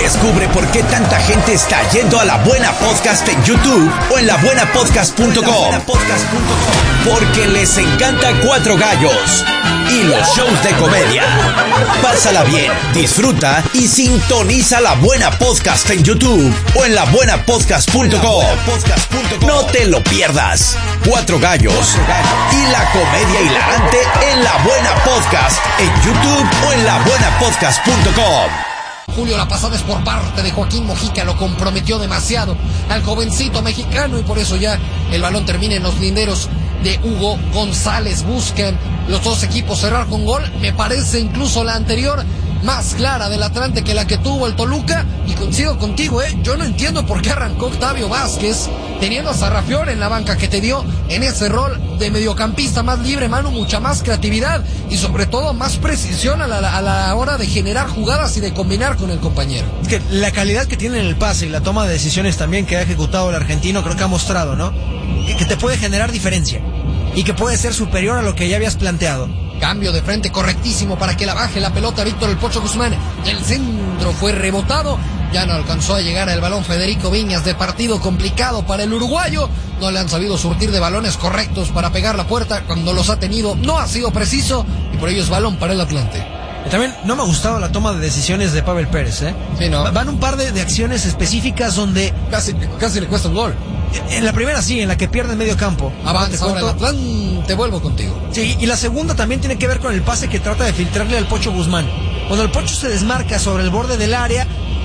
Descubre por qué tanta gente está yendo a La Buena Podcast en YouTube o en labuenapodcast.com. Porque les encanta Cuatro Gallos y los shows de comedia. Pásala bien, disfruta y sintoniza La Buena Podcast en YouTube o en labuenapodcast.com. No te lo pierdas. Cuatro Gallos y la comedia hilarante en La Buena Podcast en YouTube o en labuenapodcast.com. Julio, la pasada es por parte de Joaquín Mojica, lo comprometió demasiado al jovencito mexicano y por eso ya el balón termina en los linderos de Hugo González. Buscan los dos equipos cerrar con gol. Me parece incluso la anterior más clara del Atlante que la que tuvo el Toluca, y coincido contigo, yo no entiendo por qué arrancó Octavio Vázquez teniendo a Sarrafiore en la banca, que te dio en ese rol de mediocampista más libre, Manu, mucha más creatividad y sobre todo más precisión a la hora de generar jugadas y de combinar con el compañero. Es que la calidad que tiene en el pase y la toma de decisiones también que ha ejecutado el argentino, creo que ha mostrado, ¿no? Que te puede generar diferencia y que puede ser superior a lo que ya habías planteado. Cambio de frente correctísimo para que la baje la pelota Víctor El Pocho Guzmán. El centro fue rebotado. Ya no alcanzó a llegar el balón Federico Viñas, de partido complicado para el uruguayo. No le han sabido surtir de balones correctos para pegar la puerta. Cuando los ha tenido no ha sido preciso y por ello es balón para el Atlante. También no me ha gustado la toma de decisiones de Pavel Pérez, ¿eh? Sí, ¿no? Van un par de acciones específicas donde Casi le cuesta un gol. En la primera sí, en la que pierde en medio campo. Avanza ahora el Atlante, vuelvo contigo. Sí, y la segunda también tiene que ver con el pase que trata de filtrarle al Pocho Guzmán. Cuando el Pocho se desmarca sobre el borde del área,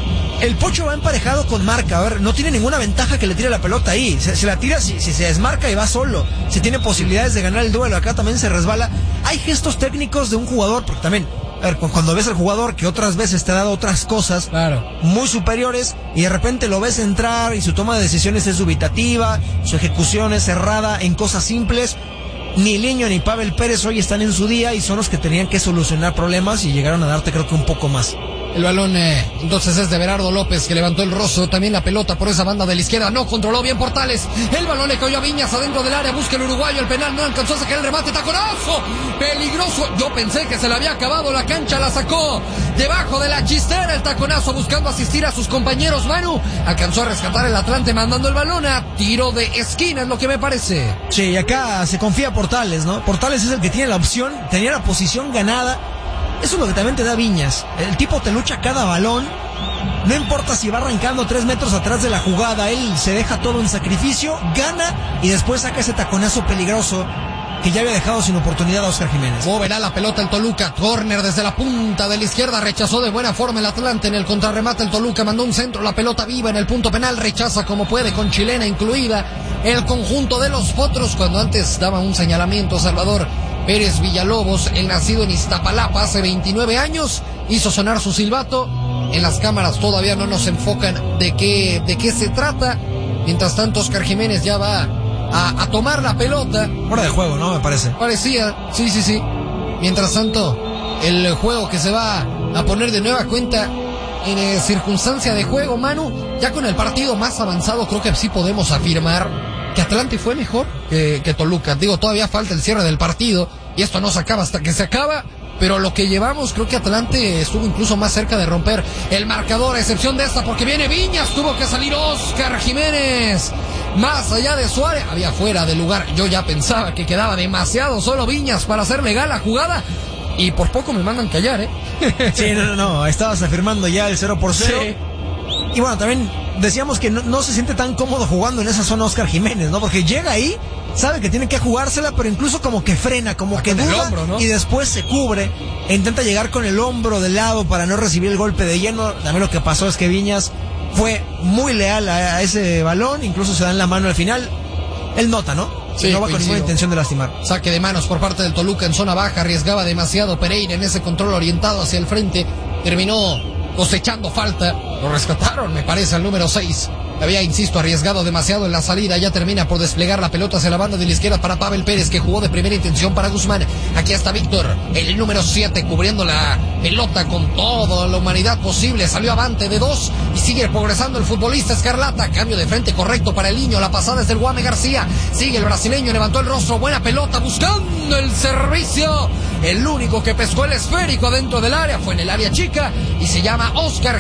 el Pocho va emparejado con marca. A ver, no tiene ninguna ventaja que le tire la pelota ahí. Se la tira si se desmarca y va solo. Si tiene posibilidades de ganar el duelo, acá también se resbala. Hay gestos técnicos de un jugador, porque también, a ver, cuando ves al jugador que otras veces te ha dado otras cosas, claro, muy superiores, y de repente lo ves entrar y su toma de decisiones es dubitativa, su ejecución es cerrada en cosas simples. Ni Liño ni Pavel Pérez hoy están en su día y son los que tenían que solucionar problemas y llegaron a darte, creo que un poco más. El balón entonces es de Berardo López, que levantó el rostro. También la pelota por esa banda de la izquierda. No controló bien Portales. El balón le cayó a Viñas adentro del área. Busca el uruguayo. El penal no alcanzó a sacar el remate. ¡Taconazo! Peligroso. Yo pensé que se le había acabado la cancha. La sacó debajo de la chistera. El taconazo buscando asistir a sus compañeros. Manu alcanzó a rescatar el Atlante mandando el balón a tiro de esquina, es lo que me parece. Sí, y acá se confía Portales, ¿no? Portales es el que tiene la opción. Tenía la posición ganada. Eso es lo que también te da Viñas. El tipo te lucha cada balón. No importa si va arrancando 3 metros atrás de la jugada, él se deja todo en sacrificio, gana y después saca ese taconazo peligroso que ya había dejado sin oportunidad a Óscar Jiménez. Moverá la pelota el Toluca. Córner desde la punta de la izquierda. Rechazó de buena forma el Atlante. En el contrarremate el Toluca mandó un centro. La pelota viva en el punto penal. Rechaza como puede, con chilena incluida, el conjunto de los Potros. Cuando antes daba un señalamiento Salvador Pérez Villalobos, el nacido en Iztapalapa hace 29 años, hizo sonar su silbato. En las cámaras todavía no nos enfocan de qué se trata. Mientras tanto, Óscar Jiménez ya va a tomar la pelota. Fuera de juego, ¿no? Me parece. Parecía, sí. Mientras tanto, el juego que se va a poner de nueva cuenta en circunstancia de juego, Manu, ya con el partido más avanzado, creo que sí podemos afirmar que Atlante fue mejor que Toluca. Digo, todavía falta el cierre del partido y esto no se acaba hasta que se acaba, pero lo que llevamos, creo que Atlante estuvo incluso más cerca de romper el marcador, a excepción de esta, porque viene Viñas, tuvo que salir Óscar Jiménez. Más allá de Suárez, había fuera de lugar. Yo ya pensaba que quedaba demasiado solo Viñas para hacer legal la jugada. Y por poco me mandan callar, Sí, no, estabas afirmando ya el 0-0. Sí. Y bueno, también decíamos que no se siente tan cómodo jugando en esa zona Óscar Jiménez, ¿no? Porque llega ahí, sabe que tiene que jugársela, pero incluso como que frena, como que duda, hombro, ¿no? Y después se cubre e intenta llegar con el hombro de lado para no recibir el golpe de lleno. También lo que pasó es que Viñas fue muy leal a ese balón, incluso se da en la mano al final. Él nota, ¿no? Sí, no va con ninguna intención de lastimar. Saque de manos por parte del Toluca en zona baja, arriesgaba demasiado Pereira en ese control orientado hacia el frente, terminó cosechando falta, lo rescataron, me parece, al número 6. Había, insisto, arriesgado demasiado en la salida. Ya termina por desplegar la pelota hacia la banda de la izquierda para Pavel Pérez, que jugó de primera intención para Guzmán. Aquí está Víctor, el número 7, cubriendo la pelota con toda la humanidad posible. Salió avante de 2 y sigue progresando el futbolista escarlata. Cambio de frente correcto para el Niño. La pasada es del Guame García. Sigue el brasileño, levantó el rostro. Buena pelota buscando el servicio. El único que pescó el esférico dentro del área fue en el área chica y se llama Óscar